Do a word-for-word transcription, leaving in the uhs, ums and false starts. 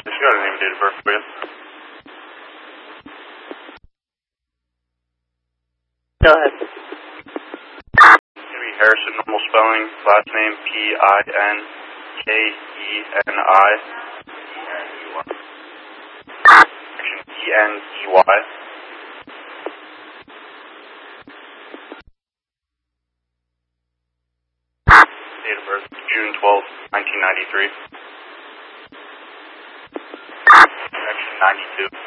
Just got a name and date of birth for you. Go ahead. It's going to be Harrison, normal spelling, last name P I N K E N I, E N E Y. Date of birth, June twelfth, nineteen ninety-three. Section ninety-two.